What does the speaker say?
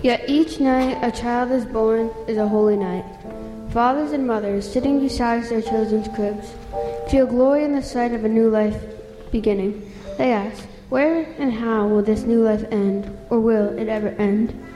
Yet each night a child is born is a holy night. Fathers and mothers, sitting beside their children's cribs, feel glory in the sight of a new life beginning. They ask, where and how will this new life end, or will it ever end?